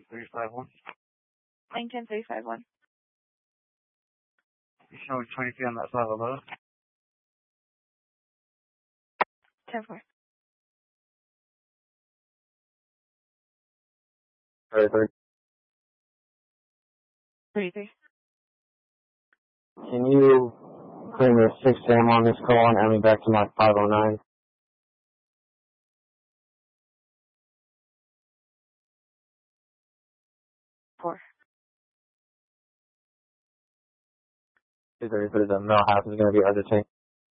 351. Lincoln 351. You show 20 feet on that side of the load. 10-4. 33. 33. Can you bring the 6 Sam on this call and add me back to my 509? Four. Is there the mail house is going to be hard to take?